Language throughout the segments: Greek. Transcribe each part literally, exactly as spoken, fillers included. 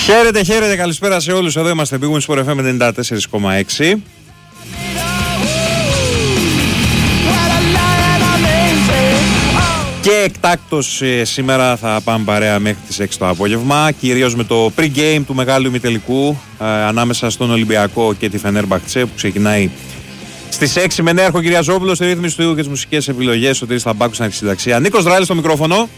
Χαίρετε, χαίρετε, καλησπέρα σε όλους. Εδώ είμαστε, Big Win Sport εφ εμ ενενήντα τέσσερα κόμμα έξι. Και εκτάκτως ε, σήμερα θα πάμε παρέα μέχρι τις έξι το απόγευμα, κυρίως με το pre-game του μεγάλου ημιτελικού ε, ανάμεσα στον Ολυμπιακό και τη Φενέρμπαχτσε που ξεκινάει στις έξι με Νέαρχο Κυριαζόπουλο στη ρύθμιση του ήχου και τις μουσικές επιλογές. Ο Τύρης Θαμπάκου στην αρχισυνταξία. Νίκος Δράλης στο μικρόφωνο.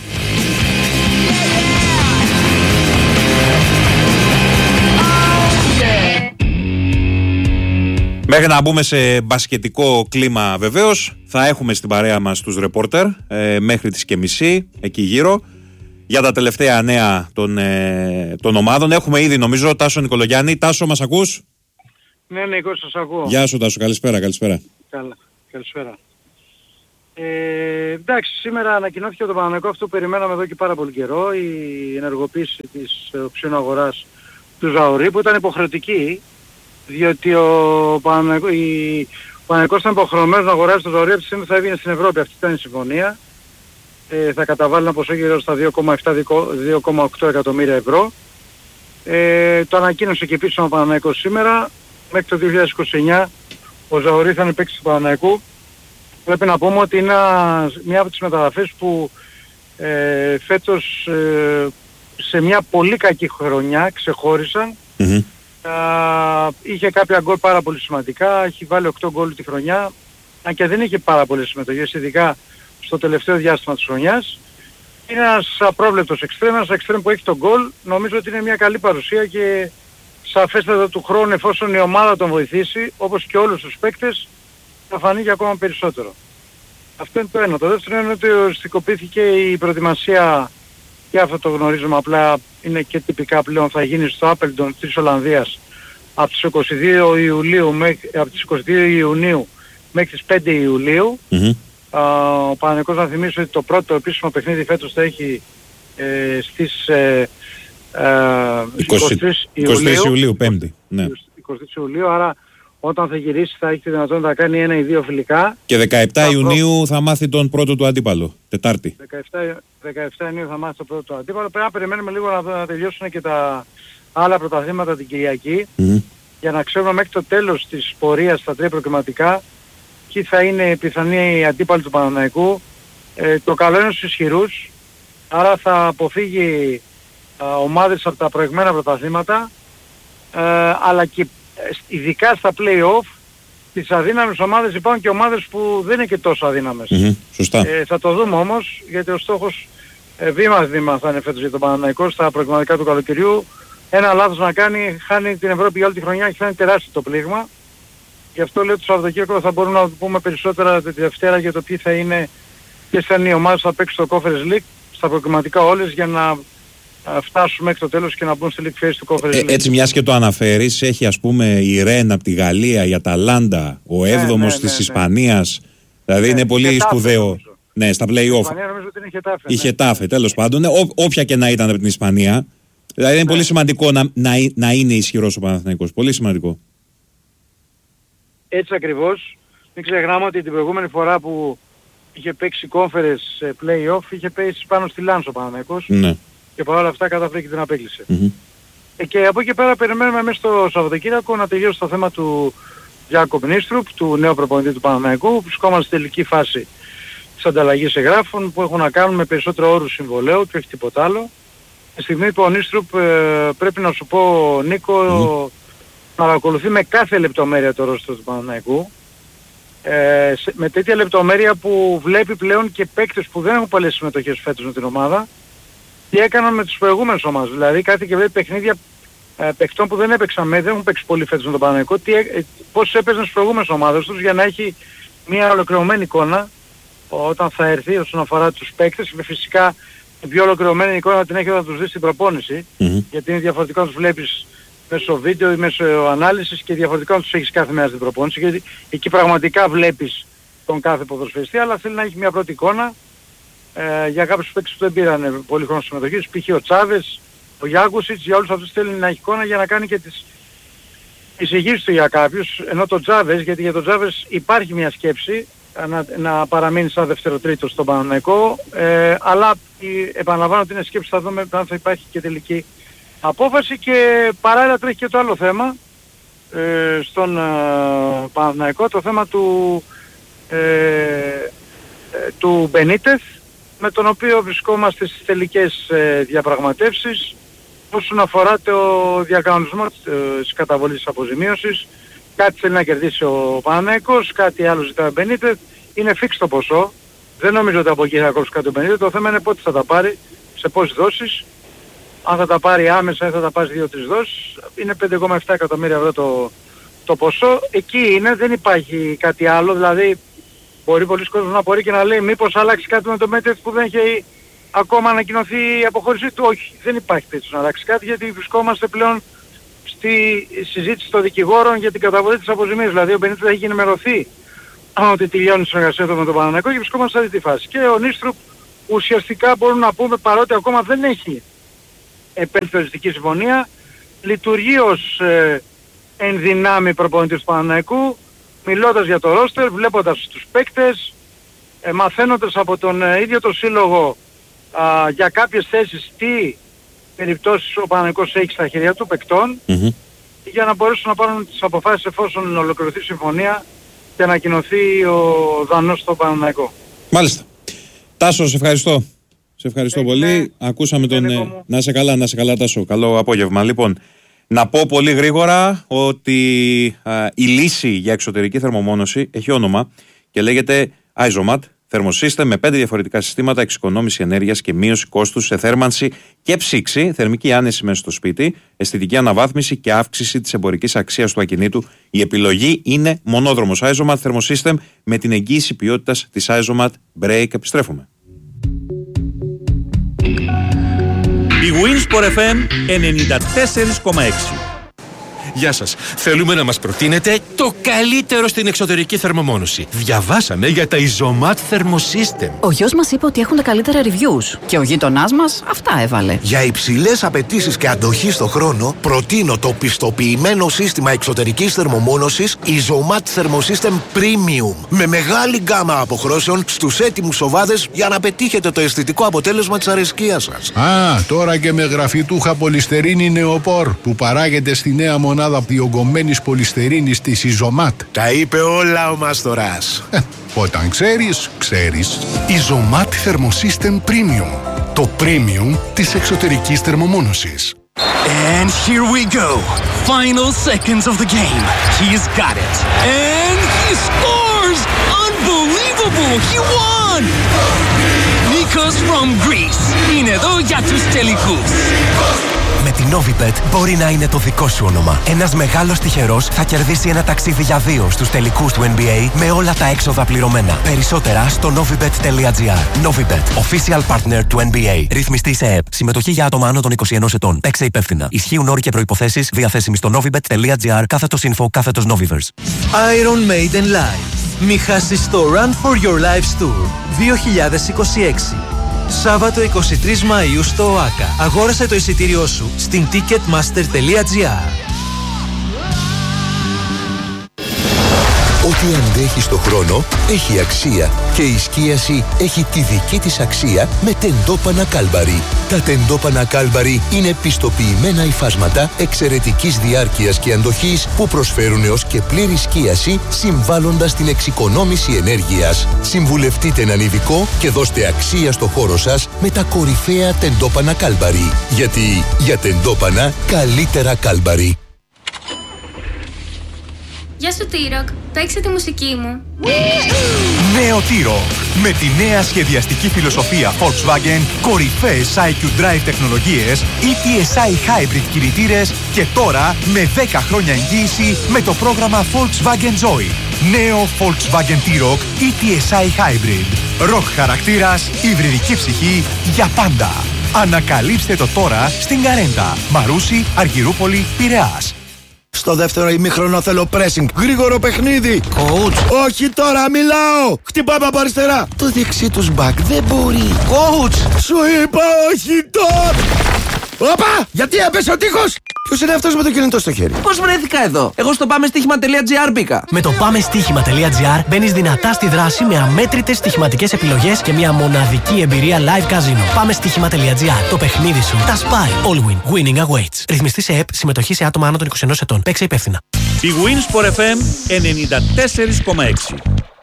Μέχρι να μπούμε σε μπασκετικό κλίμα βεβαίως, θα έχουμε στην παρέα μας τους ρεπόρτερ ε, μέχρι τις και μισή, εκεί γύρω, για τα τελευταία νέα των, ε, των ομάδων. Έχουμε ήδη νομίζω Τάσο Νικολογιάννη. Τάσο, μας ακούς? Ναι, ναι, εγώ σας ακούω. Γεια σου Τάσο, καλησπέρα, καλησπέρα. Καλά, καλησπέρα. Ε, εντάξει, σήμερα ανακοινώθηκε το Παναθηναϊκό, αυτό που περιμέναμε εδώ και πάρα πολύ καιρό, η ενεργοποίηση της οψιών αγοράς του Ζαουρί, που ήταν υποχρεωτική, διότι ο Παναθηναϊκός ήταν υποχρεωμένος να αγοράσει το Ζαουρί από τη στιγμή που θα έβγαινε στην Ευρώπη. Αυτή ήταν η συμφωνία. Ε, θα καταβάλει ένα ποσό γύρω στα δύο κόμμα επτά με δύο κόμμα οκτώ εκατομμύρια ευρώ. Ε, το ανακοίνωσε και επίσης ο Παναθηναϊκός σήμερα. Μέχρι το δύο χιλιάδες είκοσι εννιά ο Ζαουρί θα είναι παίκτης του Παναθηναϊκού. Πρέπει να πούμε ότι είναι μια από τις μεταγραφές που ε, φέτος ε, σε μια πολύ κακή χρονιά ξεχώρισαν. Mm-hmm. Uh, είχε κάποια γκολ πάρα πολύ σημαντικά, έχει βάλει οκτώ γκολ τη χρονιά, αν και δεν είχε πάρα πολλές συμμετοχές, ειδικά στο τελευταίο διάστημα της χρονιάς. Είναι ένας απρόβλεπτος εξτρέμ, ένας εξτρέμ που έχει τον γκολ. Νομίζω ότι είναι μια καλή παρουσία και σαφέστατα του χρόνου, εφόσον η ομάδα τον βοηθήσει, όπως και όλους τους παίκτες, θα φανεί και ακόμα περισσότερο. Αυτό είναι το ένα. Το δεύτερο είναι ότι οριστικοποιήθηκε η προετοιμασία, και αυτό το γνωρίζουμε, απλά είναι και τυπικά πλέον, θα γίνει στο Άπελντον της Ολλανδίας από τις είκοσι δύο Ιουλίου μέχρι, από τις είκοσι δύο Ιουνίου μέχρι τις πέντε Ιουλίου. Mm-hmm. Α, ο Παναθηναϊκός, να θυμίσω ότι το πρώτο επίσημο παιχνίδι φέτος θα έχει ε, στις ε, ε, είκοσι τρεις Ιουλίου, Πέμπτη. Ναι. είκοσι τρεις Ιουλίου, άρα όταν θα γυρίσει θα έχει τη δυνατότητα να κάνει ένα ή δύο φιλικά. Και δεκαεπτά Ιουνίου προ... θα μάθει τον πρώτο του αντίπαλο, Τετάρτη. δεκαεπτά Ιουνίου θα μάθει τον πρώτο του αντίπαλο. Πρέπει να περιμένουμε λίγο να, να τελειώσουν και τα άλλα πρωταθλήματα την Κυριακή, mm-hmm. για να ξέρουμε μέχρι το τέλος της πορείας στα τρία προκριματικά ποιοι θα είναι πιθανοί αντίπαλοι του Παναθηναϊκού. Ε, το καλό είναι στους ισχυρούς, άρα θα αποφύγει α, ομάδες από τα προηγμένα πρωταθλήματα, ε, αλλά και ειδικά στα play-off τις αδύναμες ομάδες υπάρχουν και ομάδες που δεν είναι και τόσο αδύναμες. Mm-hmm, σωστά. Ε, θα το δούμε όμως, γιατί ο στόχος ε, βήμα-βήμα θα είναι φέτος για τον Παναθηναϊκό στα προγραμματικά του καλοκαιριού. Ένα λάθος να κάνει, χάνει την Ευρώπη για όλη τη χρονιά και θα είναι τεράστιο το πλήγμα. Γι' αυτό λέω το Σαββατοκύριακο θα μπορούμε να πούμε περισσότερα τη Δευτέρα για το ποιοι θα είναι, ποιες θα είναι οι ομάδες που θα παίξουν στο Conference League, στα προγραμματικά όλες, για να φτάσουμε μέχρι το τέλος και να μπουν στη League Phase του Conference League. Ε, έτσι μιας και το αναφέρεις, έχει ας πούμε η Ρεν από τη Γαλλία, η Αταλάντα, ο έβδομος ναι, ναι, της ναι, Ισπανίας, δηλαδή ναι, είναι πολύ Χετάφε, σπουδαίο. Νομίζω. Ναι, στα play-off. Η Ισπανία νομίζω ότι είναι Χετάφε. Η Χετάφε, ναι. Τέλος πάντων, ό, όποια και να ήταν από την Ισπανία. Δηλαδή είναι ναι. πολύ σημαντικό να, να, να είναι ισχυρός ο Παναθηναϊκός. Πολύ σημαντικό. Έτσι ακριβώς. Μην ξεχνάμε ότι την προηγούμενη φορά που είχε παίξει Conference play-off είχε παίξει πάνω στη Λάνς ο Παναθηναϊκός. Ναι. Και παρόλα αυτά καταφέρει και την απέκλεισε. Mm-hmm. Ε, και από εκεί πέρα περιμένουμε μέσα στο Σαββατοκύριακο να τελειώσει το θέμα του Γιάκοπ Νίστρουπ, του νέου προπονητή του Παναθηναϊκού. Βρισκόμαστε στη τελική φάση της ανταλλαγής εγγράφων που έχουν να κάνουν με περισσότερο όρους συμβολέου και όχι τίποτα άλλο. Τη στιγμή που ο Νίστρουπ ε, πρέπει να σου πω, Νίκο, mm-hmm. παρακολουθεί με κάθε λεπτομέρεια το ρόστρο του Παναθηναϊκού. Ε, σε, με τέτοια λεπτομέρεια που βλέπει πλέον και παίκτες που δεν έχουν πολλές συμμετοχές φέτος με την ομάδα, τι έκαναν με τις προηγούμενες ομάδες. Δηλαδή κάτι και βλέπει παιχνίδια ε, παιχτών που δεν έπαιξαν με, δεν έχουν παίξει πολύ φέτος με τον Παναθηναϊκό, τι, ε, πώς έπαιζαν στις προηγούμενες ομάδες τους, για να έχει μια ολοκληρωμένη εικόνα όταν θα έρθει όσον αφορά τους παίκτες. Και φυσικά την πιο ολοκληρωμένη εικόνα να την έχει όταν τους δεις στην προπόνηση, mm-hmm. γιατί είναι διαφορετικό να τους βλέπεις μέσω βίντεο ή μέσω ανάλυσης και διαφορετικό να τους έχεις κάθε μέρα στην προπόνηση, γιατί εκεί πραγματικά βλέπεις τον κάθε ποδοσφαιριστή, αλλά θέλει να έχει μια πρώτη εικόνα. Ε, για κάποιους παίκτες που δεν πήραν πολύ χρόνο συμμετοχής, π.χ. ο Τσάβες, ο Γιάκουσιτς, για όλους αυτούς θέλει να έχει εικόνα για να κάνει και τις εισηγήσεις του για κάποιους, ενώ το Τσάβες, γιατί για τον Τσάβες υπάρχει μια σκέψη να, να παραμείνει σαν δεύτερο-τρίτο στον Παναθηναϊκό, ε, αλλά η, επαναλαμβάνω ότι είναι σκέψη, θα δούμε αν θα υπάρχει και τελική απόφαση και παράλληλα τρέχει και το άλλο θέμα ε, στον ε, Παναθηναϊκό, το θέμα του, ε, ε, του Μπενίτεθ, με τον οποίο βρισκόμαστε στις τελικές ε, διαπραγματεύσεις όσον αφορά το διακανονισμό της ε, καταβολής της αποζημίωσης. Κάτι θέλει να κερδίσει ο Παναθηναϊκός, κάτι άλλο ζητάει ο Μπενίτεθ. Είναι φίξ το ποσό. Δεν νομίζω ότι από εκεί θα κόψει κάτι ο Μπενίτεθ. Το θέμα είναι πότε θα τα πάρει, σε πόσες δόσεις. Αν θα τα πάρει άμεσα ή θα τα πάρει δύο τρεις δόσεις. Είναι πέντε κόμμα επτά εκατομμύρια ευρώ το, το ποσό. Εκεί είναι, δεν υπάρχει κάτι άλλο. Δηλαδή μπορεί πολλοί κόσμος να μπορεί και να λέει μήπως αλλάξει κάτι με το Μπενίτεθ που δεν έχει ακόμα ανακοινωθεί η αποχώρησή του. Όχι, δεν υπάρχει τέτοιο να αλλάξει κάτι, γιατί βρισκόμαστε πλέον στη συζήτηση των δικηγόρων για την καταβολή της αποζημίωσης. Δηλαδή ο Μπενίτεθ έχει ενημερωθεί ότι τελειώνει η συνεργασία του με τον Παναθηναϊκό και βρισκόμαστε σε αυτή τη φάση. Και ο Νίστρουπ ουσιαστικά μπορούμε να πούμε, παρότι ακόμα δεν έχει επέλθει οριστική συμφωνία, λειτουργεί ως ε, ενδυνάμει προπονητής του Παναθηναϊκού, μιλώντας για το ρόστερ, βλέποντας τους παίκτες, ε, μαθαίνοντας από τον ε, ίδιο το σύλλογο α, για κάποιες θέσεις τι περιπτώσεις ο Παναθηναϊκός έχει στα χέρια του παικτών, mm-hmm. για να μπορέσουν να πάρουν τις αποφάσεις εφόσον ολοκληρωθεί η συμφωνία και ανακοινωθεί ο Δανός στο Παναθηναϊκό. Μάλιστα. Τάσο, σε ευχαριστώ. Σε ευχαριστώ Έχει, πολύ. Ναι. Ακούσαμε τον... Ε, να σε καλά, να σε καλά Τάσο. Καλό απόγευμα. Λοιπόν, να πω πολύ γρήγορα ότι α, η λύση για εξωτερική θερμομόνωση έχει όνομα και λέγεται Isomat Thermosystem, με πέντε διαφορετικά συστήματα εξοικονόμηση ενέργειας και μείωση κόστους σε θέρμανση και ψήξη, θερμική άνεση μέσα στο σπίτι, αισθητική αναβάθμιση και αύξηση της εμπορικής αξίας του ακινήτου. Η επιλογή είναι μονόδρομος. Isomat Thermosystem με την εγγύηση ποιότητας της Isomat Break. Επιστρέφουμε. Η Winsport εφ εμ ενενήντα τέσσερα κόμμα έξι. Γεια σας. Θέλουμε να μας προτείνετε το καλύτερο στην εξωτερική θερμομόνωση. Διαβάσαμε για τα Isomat Thermosystem. Ο γιος μας είπε ότι έχουν τα καλύτερα reviews και ο γείτονάς μας αυτά έβαλε. Για υψηλές απαιτήσεις και αντοχή στο χρόνο, προτείνω το πιστοποιημένο σύστημα εξωτερικής θερμομόνωσης Isomat Thermosystem Premium. Με μεγάλη γκάμα αποχρώσεων στους έτοιμους σοβάδες για να πετύχετε το αισθητικό αποτέλεσμα της αρεσκίας σας. Α, τώρα και με γραφιτούχα πολυστερίνη νεοπόρ που παράγεται στη νέα μονάδα διογκωμένης πολυστερίνης της Isomat. Τα είπε όλα ο Μάστορας. Όταν ξέρεις, ξέρεις. Isomat Thermosystem Premium. Το premium της εξωτερικής θερμομόνωσης. And here we go. Final seconds of the game. He's got it. And he scores! Unbelievable! He won! Nikos from Greece. Είναι εδώ για τους τελικούς. Με την Novibet μπορεί να είναι το δικό σου όνομα. Ένας μεγάλος τυχερός θα κερδίσει ένα ταξίδι για δύο στους τελικούς του N B A με όλα τα έξοδα πληρωμένα. Περισσότερα στο novibet τελεία gr. Novibet, official partner του N B A. Ρυθμιστή σε ΕΕΠ. Συμμετοχή για άτομα άνω των είκοσι ενός ετών. Παίξε υπεύθυνα. Ισχύουν όροι και προϋποθέσεις διαθέσιμοι στο novibet τελεία gr κάθετος info κάθετος Noviverse. Iron Maiden Live. Μη χάσεις το Run for Your Lives Tour δύο χιλιάδες είκοσι έξι. Σάββατο εικοστή τρίτη Μαΐου στο ΟΑΚΑ. Αγόρασε το εισιτήριό σου στην ticketmaster τελεία gr. Ό,τι αντέχει στο χρόνο έχει αξία και η σκίαση έχει τη δική της αξία με τεντόπανα Κάλμπαρι. Τα τεντόπανα Κάλμπαρι είναι πιστοποιημένα υφάσματα εξαιρετικής διάρκειας και αντοχής που προσφέρουν έως και πλήρη σκίαση, συμβάλλοντας την εξοικονόμηση ενέργειας. Συμβουλευτείτε έναν ειδικό και δώστε αξία στο χώρο σας με τα κορυφαία τεντόπανα Κάλμπαρι. Γιατί για τεντόπανα καλύτερα Κάλμπαρι. Γεια σου T-Rock, παίξε τη μουσική μου. Νέο T-Rock. Με τη νέα σχεδιαστική φιλοσοφία Volkswagen, κορυφαίες άι κιου Drive τεχνολογίες, ι τι ες άι Hybrid κινητήρες και τώρα με δέκα χρόνια εγγύηση με το πρόγραμμα Volkswagen Joy. Νέο Volkswagen T-Rock ι τι ες άι Hybrid. Rock χαρακτήρας, υβριδική ψυχή για πάντα. Ανακαλύψτε το τώρα στην Καρέντα, Μαρούσι, Αργυρούπολη, Πειραιάς. Στο δεύτερο ημίχρονο θέλω pressing. Γρήγορο παιχνίδι. Coach. Όχι τώρα, μιλάω. Χτυπάμε από αριστερά. Το δεξί τους μπακ δεν μπορεί. Coach. Σου είπα όχι τώρα. Όπα! Γιατί έπεσε ο τείχος! Ποιος είναι αυτός με το κινητό στο χέρι? Πώς βρέθηκα εδώ? Εγώ στο πάμε στοίχημα τελεία τζι άρ μπήκα. Με το πάμε στοίχημα τελεία τζι άρ μπαίνεις δυνατά στη δράση με αμέτρητες στοιχηματικές επιλογές και μια μοναδική εμπειρία live casino. Πάμε στοίχημα τελεία τζι άρ. Το παιχνίδι σου τα σπάει. All win. Winning awaits. Ρυθμιστή σε ΕΠ. Συμμετοχή σε άτομα άνω των είκοσι ενός ετών. Παίξε υπεύθυνα. Η Winsport εφ εμ ενενήντα τέσσερα κόμμα έξι.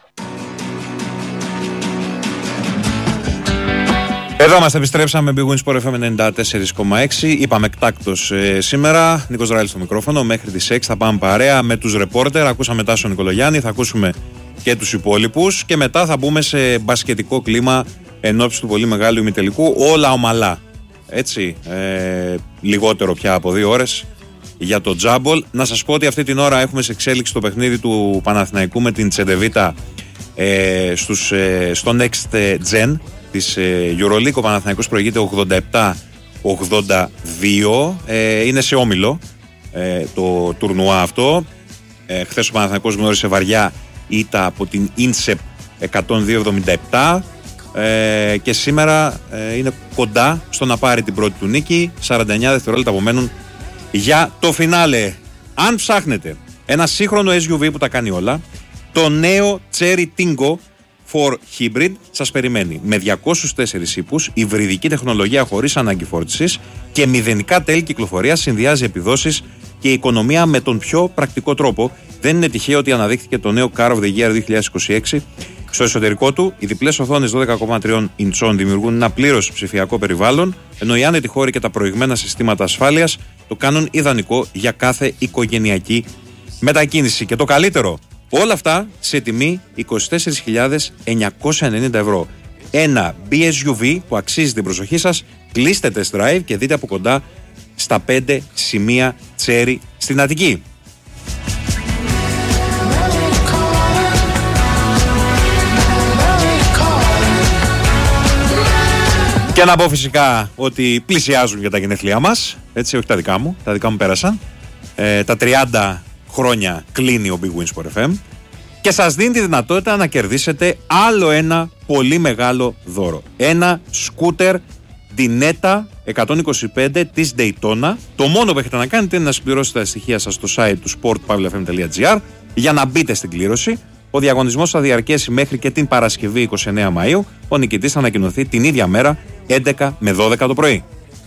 Εδώ μας επιστρέψαμε με Big Wins Sport εφ εμ ενενήντα τέσσερα κόμμα έξι. Είπαμε εκτάκτος ε, σήμερα. Νίκος Ράλης στο μικρόφωνο. Μέχρι τις έξι θα πάμε παρέα με τους ρεπόρτερ. Ακούσαμε Τάσο Νικολογιάννη. Θα ακούσουμε και τους υπόλοιπους. Και μετά θα μπούμε σε μπασκετικό κλίμα εν ώψη του πολύ μεγάλου ημιτελικού. Όλα ομαλά. Έτσι. Ε, λιγότερο πια από δύο ώρες για το τζάμπολ. Να σας πω ότι αυτή την ώρα έχουμε σε εξέλιξη το παιχνίδι του Παναθηναϊκού με την Τσεντεβίτα ε, στους, ε, στο Next Gen της EuroLeague. Ο Παναθηναϊκός προηγείται ογδόντα επτά ογδόντα δύο. Ε, είναι σε όμιλο ε, το τουρνουά αυτό. Ε, χθες ο Παναθηναϊκός γνώρισε βαριά ήττα από την Ίνσεπ εκατόν δύο εβδομήντα επτά ε, και σήμερα ε, είναι κοντά στο να πάρει την πρώτη του νίκη. σαράντα εννιά δευτερόλεπτα απομένουν για το φινάλε. Αν ψάχνετε ένα σύγχρονο ες γιου βι που τα κάνει όλα, το νέο Cherry Tingo φορ Hybrid σας περιμένει με διακόσιους τέσσερις ύπους, υβριδική τεχνολογία χωρίς ανάγκη φόρτισης και μηδενικά τέλη κυκλοφορίας. Συνδυάζει επιδόσεις και οικονομία με τον πιο πρακτικό τρόπο. Δεν είναι τυχαίο ότι αναδείχθηκε το νέο Car of the Year είκοσι είκοσι έξι. Στο εσωτερικό του, οι διπλές οθόνες δώδεκα κόμμα τρία ιντσών δημιουργούν ένα πλήρως ψηφιακό περιβάλλον, ενώ οι άνετοι χώροι και τα προηγμένα συστήματα ασφάλειας το κάνουν ιδανικό για κάθε οικογενειακή μετακίνηση. Και το καλύτερο, όλα αυτά σε τιμή είκοσι τέσσερις χιλιάδες εννιακόσια ενενήντα ευρώ. Ένα μπι ες γιου βι που αξίζει την προσοχή σας. Κλείστε test drive και δείτε από κοντά στα πέντε σημεία Cherry στην Αττική. Και να πω φυσικά ότι πλησιάζουν για τα γενέθλιά μας. Έτσι, όχι τα δικά μου, τα δικά μου πέρασαν. Ε, τα τριάντα χρόνια κλείνει ο Big Wins Sport εφ εμ και σας δίνει τη δυνατότητα να κερδίσετε άλλο ένα πολύ μεγάλο δώρο. Ένα σκούτερ Dinetta εκατόν είκοσι πέντε της Daytona. Το μόνο που έχετε να κάνετε είναι να συμπληρώσετε τα στοιχεία σας στο site του sport pavla f m τελεία g r για να μπείτε στην κλήρωση. Ο διαγωνισμός θα διαρκέσει μέχρι και την Παρασκευή εικοστή ενάτη Μαΐου. Ο νικητής θα ανακοινωθεί την ίδια μέρα έντεκα με δώδεκα το πρωί.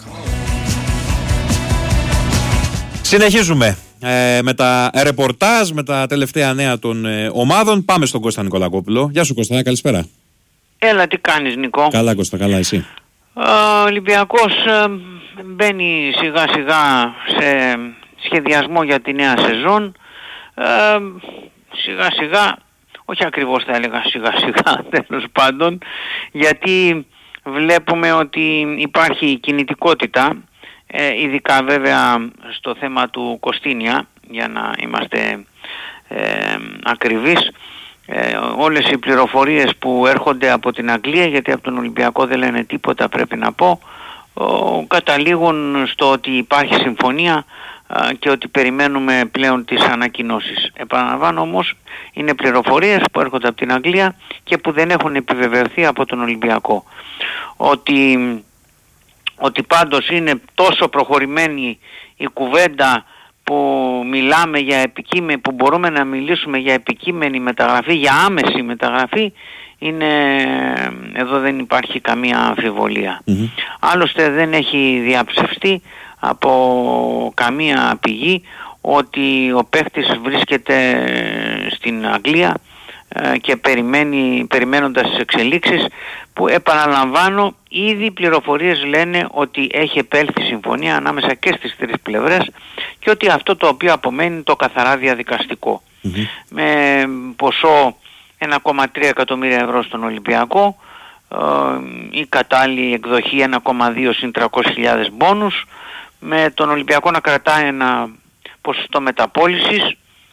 Συνεχίζουμε ε, με τα ρεπορτάζ, με τα τελευταία νέα των ε, ομάδων. Πάμε στον Κώστα Νικολακόπουλο. Γεια σου Κώστα, καλησπέρα. Έλα, τι κάνεις Νικό? Καλά Κώστα, καλά εσύ? Ο Ολυμπιακός ε, μπαίνει σιγά σιγά σε σχεδιασμό για τη νέα σεζόν. Ε, σιγά σιγά, όχι ακριβώς θα έλεγα σιγά σιγά τέλος πάντων, γιατί βλέπουμε ότι υπάρχει κινητικότητα. Ε, ειδικά βέβαια στο θέμα του Κωστίνια, για να είμαστε ε, ακριβείς, ε, όλες οι πληροφορίες που έρχονται από την Αγγλία, γιατί από τον Ολυμπιακό δεν λένε τίποτα πρέπει να πω, ο, καταλήγουν στο ότι υπάρχει συμφωνία α, και ότι περιμένουμε πλέον τις ανακοινώσεις. Επαναλαμβάνω όμως, είναι πληροφορίες που έρχονται από την Αγγλία και που δεν έχουν επιβεβαιωθεί από τον Ολυμπιακό. Ότι ότι πάντως είναι τόσο προχωρημένη η κουβέντα που μιλάμε για επικείμενη, που μπορούμε να μιλήσουμε για επικείμενη μεταγραφή, για άμεση μεταγραφή, είναι, εδώ δεν υπάρχει καμία αμφιβολία. Mm-hmm. Άλλωστε δεν έχει διαψευστεί από καμία πηγή ότι ο παίχτης βρίσκεται στην Αγγλία και περιμένει, περιμένοντας τις εξελίξεις, που επαναλαμβάνω ήδη πληροφορίες λένε ότι έχει επέλθει συμφωνία ανάμεσα και στις τρεις πλευρές και ότι αυτό το οποίο απομένει το καθαρά διαδικαστικό. Mm-hmm. Με ποσό ένα κόμμα τρία εκατομμύρια ευρώ στον Ολυμπιακό, ε, η κατάλληλη εκδοχή ένα κόμμα δύο συν τριακόσιες χιλιάδες μπόνους, με τον Ολυμπιακό να κρατάει ένα ποσοστό μεταπώλησης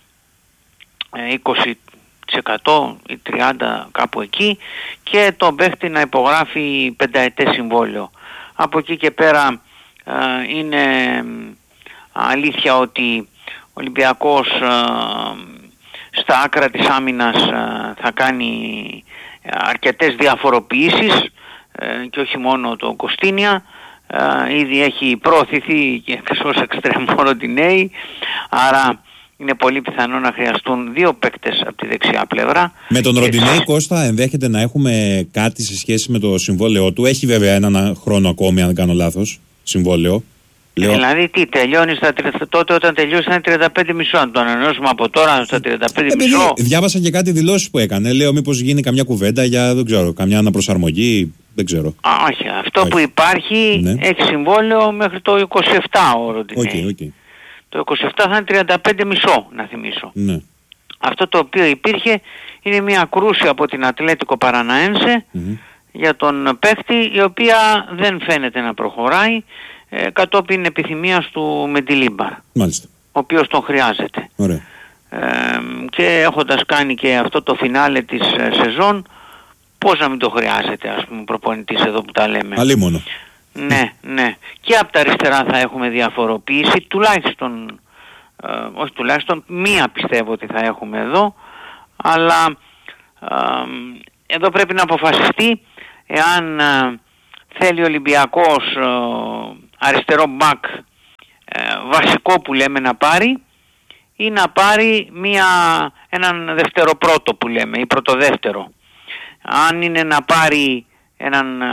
ε, είκοσι τοις εκατό ή τριάντα τοις εκατό κάπου εκεί, και τον παίχτη να υπογράφει πενταετές συμβόλαιο. Από εκεί και πέρα ε, είναι αλήθεια ότι ο Ολυμπιακός ε, στα άκρα της άμυνας ε, θα κάνει αρκετές διαφοροποιήσεις ε, και όχι μόνο το Κωστίνια. ε, ήδη έχει προωθηθεί και ως εξτρέμ ο Ροντινέη, άρα είναι πολύ πιθανό να χρειαστούν δύο παίκτες από τη δεξιά πλευρά. Με τον Ροντινέη, Κώστα, ενδέχεται να έχουμε κάτι σε σχέση με το συμβόλαιό του. Έχει βέβαια έναν χρόνο ακόμη, αν δεν κάνω λάθος, συμβόλαιο. Λέω... Δηλαδή τι, τελειώνει στα, τότε όταν τελειώσει είναι τριάντα πέντε μισό, αν το ανανεώσουμε από τώρα στα τριάντα πέντε μισό. Διάβασα και κάτι δηλώσεις που έκανε, λέω μήπως γίνει καμιά κουβέντα για, δεν ξέρω, καμιά αναπροσαρμογή, δεν ξέρω. Α, όχι, αυτό όχι. Που υπάρχει, ναι, έχει συμβόλαιο μέχρι το είκοσι επτά ο Ροντινέη. Okay, okay. Το είκοσι επτά θα είναι τριάντα πέντε μισό, να θυμίσω. Ναι. Αυτό το οποίο υπήρχε είναι μια κρούση από την Ατλέτικο Παραναένσε mm-hmm. για τον παίχτη, η οποία δεν φαίνεται να προχωράει ε, κατόπιν επιθυμίας του Μεντιλίμπαρ. Μάλιστα. Ο οποίος τον χρειάζεται. Ωραία. Ε, και έχοντας κάνει και αυτό το φινάλε της ε, σεζόν, πώς να μην το χρειάζεται, ας πούμε, προπονητής εδώ που τα λέμε. Αλίμονο. Ναι, ναι. Και από τα αριστερά θα έχουμε διαφοροποίηση, τουλάχιστον, ε, όχι τουλάχιστον, μία πιστεύω ότι θα έχουμε εδώ, αλλά ε, εδώ πρέπει να αποφασιστεί εάν ε, θέλει ο Ολυμπιακός ε, αριστερό μπακ ε, βασικό που λέμε να πάρει, ή να πάρει μία, έναν δευτεροπρώτο που λέμε, ή πρωτοδεύτερο. Αν είναι να πάρει έναν... Ε,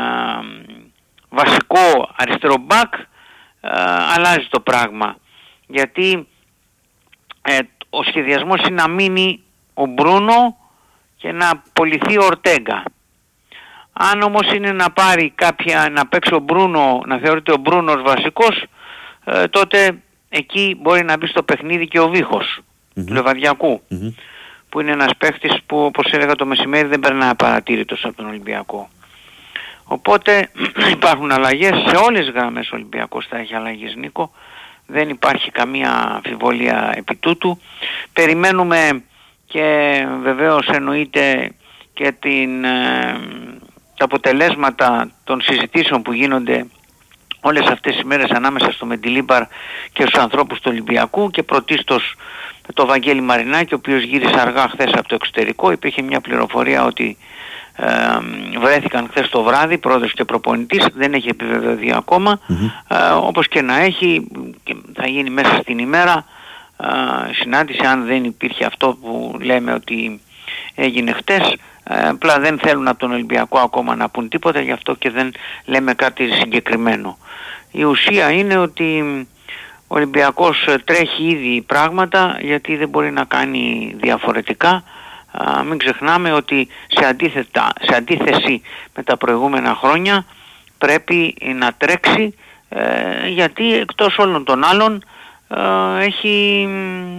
βασικό αριστερό μπακ, ε, αλλάζει το πράγμα, γιατί ε, ο σχεδιασμός είναι να μείνει ο Μπρούνο και να απολυθεί ο Ορτέγκα. Αν όμως είναι να πάρει κάποια, να παίξει ο Μπρούνο, να θεωρείται ο Μπρούνος βασικός, ε, τότε εκεί μπορεί να μπει στο παιχνίδι και ο Βίχος mm-hmm. του Λεβαδιακού mm-hmm. που είναι ένας παίχτης που, όπως έλεγα το μεσημέρι, δεν περνάει απαρατήρητος από τον Ολυμπιακό. Οπότε υπάρχουν αλλαγές σε όλες τις γραμμές. Ο Ολυμπιακός θα έχει αλλαγές, Νίκο. Δεν υπάρχει καμία αμφιβολία επί τούτου. Περιμένουμε και βεβαίως εννοείται και την, ε, τα αποτελέσματα των συζητήσεων που γίνονται όλες αυτές τις μέρες ανάμεσα στο Μεντιλίμπαρ και στους ανθρώπους του Ολυμπιακού, και πρωτίστως το Βαγγέλη Μαρινάκη, ο οποίος γύρισε αργά χθες από το εξωτερικό. Υπήρχε μια πληροφορία ότι Ε, βρέθηκαν χθες το βράδυ πρόεδρος και προπονητής, δεν έχει επιβεβαιωθεί ακόμα. Mm-hmm. ε, όπως και να έχει, και θα γίνει μέσα στην ημέρα ε, συνάντηση, αν δεν υπήρχε αυτό που λέμε ότι έγινε χτες. ε, απλά δεν θέλουν από τον Ολυμπιακό ακόμα να πούν τίποτα, γι' αυτό και δεν λέμε κάτι συγκεκριμένο. Η ουσία είναι ότι ο Ολυμπιακός τρέχει ήδη πράγματα, γιατί δεν μπορεί να κάνει διαφορετικά. Uh, μην ξεχνάμε ότι σε, αντίθετα, σε αντίθεση με τα προηγούμενα χρόνια πρέπει να τρέξει, ε, γιατί εκτός όλων των άλλων ε, έχει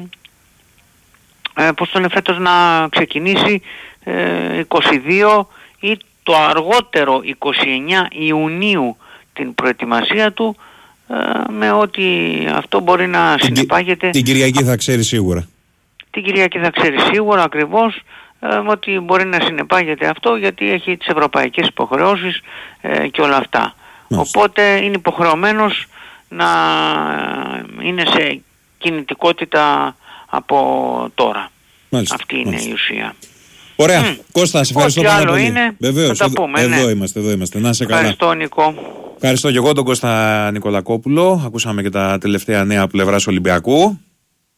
ε, πώς τον φέτος να ξεκινήσει ε, είκοσι δύο ή το αργότερο είκοσι εννέα Ιουνίου την προετοιμασία του, ε, με ότι αυτό μπορεί να την συνεπάγεται. Την Κυριακή θα ξέρει σίγουρα. Την Κυριακή θα ξέρει σίγουρα ακριβώς ε, ότι μπορεί να συνεπάγεται αυτό, γιατί έχει τις ευρωπαϊκές υποχρεώσεις ε, και όλα αυτά. Μάλιστα. Οπότε είναι υποχρεωμένος να είναι σε κινητικότητα από τώρα. Μάλιστα. Αυτή είναι Μάλιστα. η ουσία. Ωραία. Mm. Κώστα, σε ευχαριστώ πάρα πολύ. Είναι, Βεβαίως, θα τα πούμε, εδώ, ναι. εδώ είμαστε, εδώ είμαστε. Να είσαι καλά. Ευχαριστώ, Νικό. Ευχαριστώ και εγώ τον Κώστα Νικολακόπουλο. Ακούσαμε και τα τελευταία νέα πλευράς Ολυμπιακού.